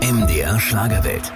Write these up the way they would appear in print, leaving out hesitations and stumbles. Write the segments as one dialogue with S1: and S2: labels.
S1: MDR Schlagerwelt.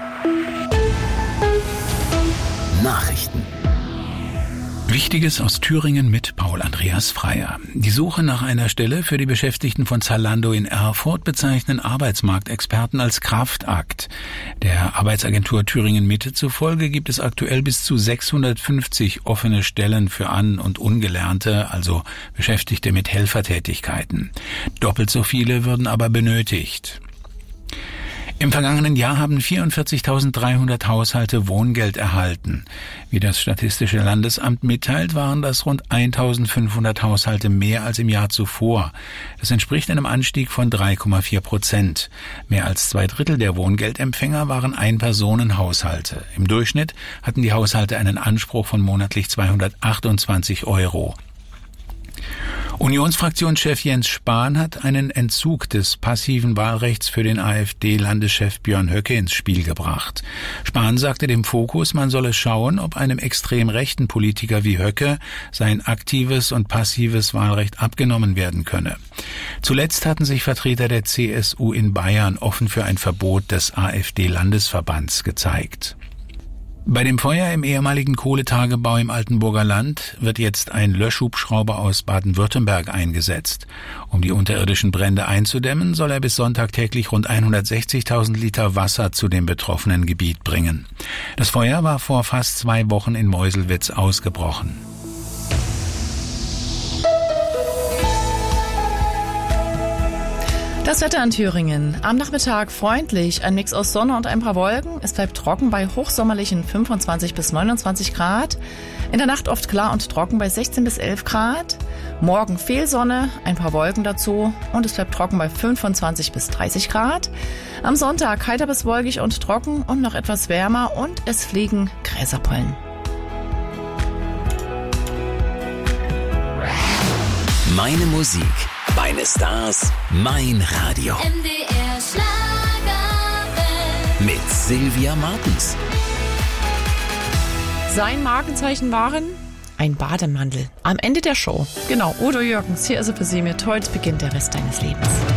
S1: Nachrichten.
S2: Wichtiges aus Thüringen mit Paul Andreas Freier. Die Suche nach einer Stelle für die Beschäftigten von Zalando in Erfurt bezeichnen Arbeitsmarktexperten als Kraftakt. Der Arbeitsagentur Thüringen Mitte zufolge gibt es aktuell bis zu 650 offene Stellen für An- und Ungelernte, also Beschäftigte mit Helfertätigkeiten. Doppelt so viele würden aber benötigt. Im vergangenen Jahr haben 44.300 Haushalte Wohngeld erhalten. Wie das Statistische Landesamt mitteilt, waren das rund 1.500 Haushalte mehr als im Jahr zuvor. Das entspricht einem Anstieg von 3,4%. Mehr als 2/3 der Wohngeldempfänger waren Ein-Personen-Haushalte. Im Durchschnitt hatten die Haushalte einen Anspruch von monatlich 228 €. Unionsfraktionschef Jens Spahn hat einen Entzug des passiven Wahlrechts für den AfD-Landeschef Björn Höcke ins Spiel gebracht. Spahn sagte dem Fokus, man solle schauen, ob einem extrem rechten Politiker wie Höcke sein aktives und passives Wahlrecht abgenommen werden könne. Zuletzt hatten sich Vertreter der CSU in Bayern offen für ein Verbot des AfD-Landesverbands gezeigt. Bei dem Feuer im ehemaligen Kohletagebau im Altenburger Land wird jetzt ein Löschhubschrauber aus Baden-Württemberg eingesetzt. Um die unterirdischen Brände einzudämmen, soll er bis Sonntag täglich rund 160.000 Liter Wasser zu dem betroffenen Gebiet bringen. Das Feuer war vor fast 2 Wochen in Meuselwitz ausgebrochen.
S3: Das Wetter in Thüringen. Am Nachmittag freundlich, ein Mix aus Sonne und ein paar Wolken. Es bleibt trocken bei hochsommerlichen 25 bis 29 Grad. In der Nacht oft klar und trocken bei 16 bis 11 Grad. Morgen viel Sonne, ein paar Wolken dazu und es bleibt trocken bei 25 bis 30 Grad. Am Sonntag heiter bis wolkig und trocken und noch etwas wärmer und es fliegen Gräserpollen.
S1: Meine Musik, meine Stars, mein Radio.
S4: MDR Schlagerwelt.
S1: Mit Sylvia Martens.
S3: Sein Markenzeichen waren ein Bademantel. Am Ende der Show. Genau, Udo Jürgens, hier ist er für Sie mit. Heute beginnt der Rest deines Lebens.